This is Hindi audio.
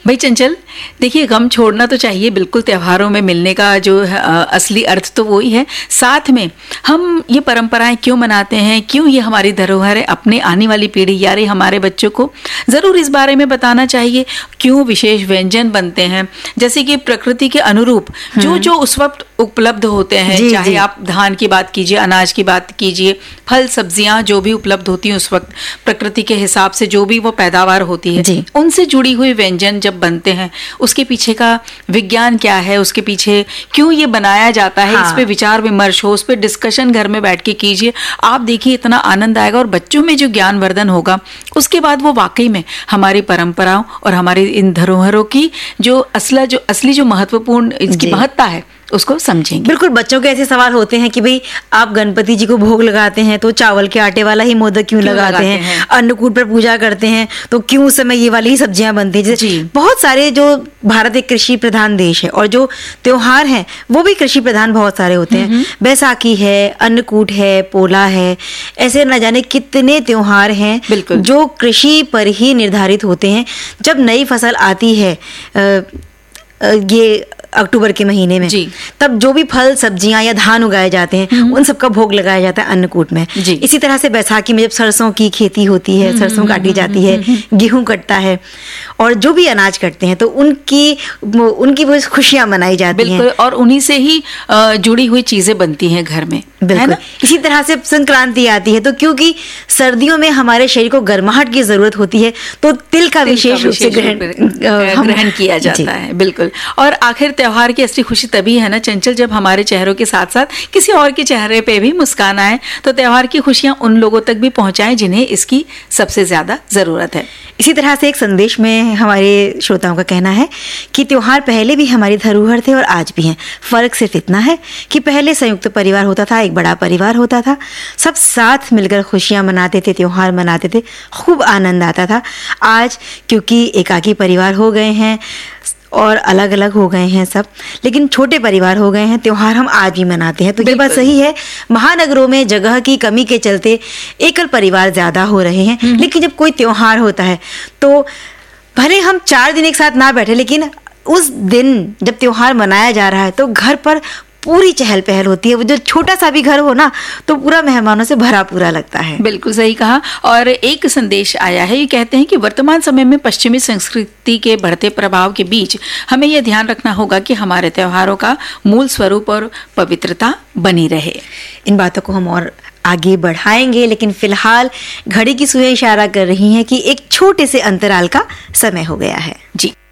भाई चंचल, देखिए गम छोड़ना तो चाहिए बिल्कुल, त्योहारों में मिलने का जो असली अर्थ तो वही है। साथ में हम ये परंपराएं क्यों मनाते हैं, क्यों ये हमारी धरोहर है, अपने आने वाली पीढ़ी यानी हमारे बच्चों को ज़रूर इस बारे में बताना चाहिए। क्यों विशेष व्यंजन बनते हैं, जैसे कि प्रकृति के अनुरूप जो जो उस वक्त उपलब्ध होते हैं, चाहे आप धान की बात कीजिए, अनाज की बात कीजिए, फल सब्जियां जो भी उपलब्ध होती हैं उस वक्त प्रकृति के हिसाब से जो भी वो पैदावार होती है, उनसे जुड़ी हुई व्यंजन जब बनते हैं, उसके पीछे का विज्ञान क्या है, उसके पीछे क्यों ये बनाया जाता है, इस पे विचार विमर्श हो, उस पे डिस्कशन घर में बैठ के कीजिए। आप देखिए इतना आनंद आएगा और बच्चों में जो ज्ञानवर्धन होगा, उसके बाद वो वाकई में हमारी परंपराओं और हमारी इन धरोहरों की जो असली जो महत्वपूर्ण इसकी महत्ता है उसको समझेंगे। बिल्कुल, बच्चों के ऐसे सवाल होते हैं कि भाई आप गणपति जी को भोग लगाते हैं तो चावल के आटे वाला ही मोदक क्यों लगाते हैं? अन्नकूट पर पूजा करते हैं तो क्यों उस समय ये वाली ही सब्जियां बनती हैं? बहुत सारे, जो भारत एक कृषि प्रधान देश है और जो त्योहार हैं वो भी कृषि प्रधान बहुत सारे होते हैं। बैसाखी है, अन्नकूट है, पोला है, ऐसे न जाने कितने त्योहार हैं जो कृषि पर ही निर्धारित होते हैं। जब नई फसल आती है ये अक्टूबर के महीने में, तब जो भी फल सब्जियां या धान उगाए जाते हैं उन सबका भोग लगाया जाता है अन्नकूट में। इसी तरह से बैसाखी में जब सरसों की खेती होती है, सरसों काटी जाती है, गेहूं कटता है और जो भी अनाज कटते हैं तो उनकी वो खुशियां मनाई जाती हैं और उन्हीं से ही जुड़ी हुई चीजें बनती हैं घर में। बिल्कुल, इसी तरह से संक्रांति आती है तो क्योंकि सर्दियों में हमारे शरीर को गर्माहट की जरूरत होती है तो तिल का विशेष रूप से ग्रहण किया जाता है। बिल्कुल, और आखिर त्योहार की असली खुशी तभी है ना चंचल, जब हमारे चेहरों के साथ साथ किसी और के चेहरे पे भी मुस्कान आए, तो त्योहार की खुशियां उन लोगों तक भी पहुंचाएं जिन्हें इसकी सबसे ज्यादा जरूरत है। इसी तरह से एक संदेश में हमारे श्रोताओं का कहना है कि त्योहार पहले भी हमारी धरोहर थे और आज भी हैं। फर्क सिर्फ इतना है कि पहले संयुक्त परिवार होता था, एक बड़ा परिवार होता था, सब साथ मिलकर खुशियां मनाते थे, त्योहार मनाते थे, खूब आनंद आता था। आज क्योंकि एकाकी परिवार हो गए हैं और अलग अलग हो गए हैं सब, लेकिन छोटे परिवार हो गए हैं, त्योहार हम आज भी मनाते हैं। तो ये बात सही है, महानगरों में जगह की कमी के चलते एकल परिवार ज्यादा हो रहे हैं, लेकिन जब कोई त्योहार होता है तो भले हम 4 दिन एक साथ ना बैठे, लेकिन उस दिन जब त्योहार मनाया जा रहा है तो घर पर पूरी चहल पहल होती है। वो जो छोटा सा भी घर हो ना तो पूरा मेहमानों से भरा पूरा लगता है। बिल्कुल सही कहा। और एक संदेश आया है, ये कहते हैं कि वर्तमान समय में पश्चिमी संस्कृति के बढ़ते प्रभाव के बीच हमें यह ध्यान रखना होगा कि हमारे त्योहारों का मूल स्वरूप और पवित्रता बनी रहे। इन बातों को हम और आगे बढ़ाएंगे, लेकिन फिलहाल घड़ी की सुइयां इशारा कर रही हैं कि एक छोटे से अंतराल का समय हो गया है। जी।